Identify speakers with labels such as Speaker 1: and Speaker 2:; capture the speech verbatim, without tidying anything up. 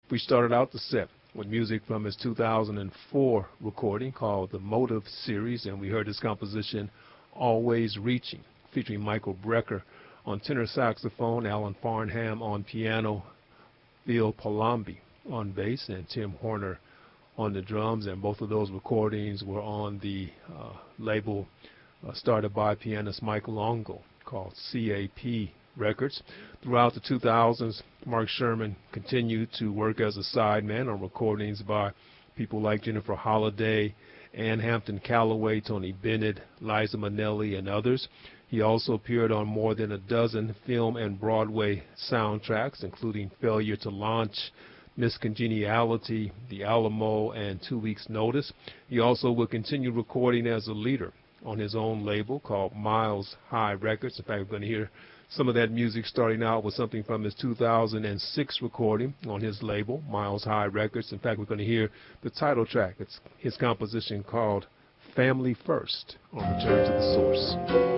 Speaker 1: We started out the set with music from his two thousand four recording called the Motive Series, and we heard his composition Always Reaching, featuring Michael Brecker on tenor saxophone, Alan Farnham on piano, Phil Palambi on bass, and Tim Horner on the drums. And both of those recordings were on the uh, label uh, started by pianist Michael Longo called C A P Records. Throughout the two thousands, Mark Sherman continued to work as a sideman on recordings by people like Jennifer Holliday, Ann Hampton Callaway, Tony Bennett, Liza Minnelli, and others. He also appeared on more than a dozen film and Broadway soundtracks, including Failure to Launch, Miss Congeniality, The Alamo, and Two Weeks' Notice. He also will continue recording as a leader on his own label called Miles High Records. In fact, we're going to hear some of that music starting out with something from his two thousand six recording on his label, Miles High Records. In fact, we're going to hear the title track. It's his composition called Family First on Return to the Source.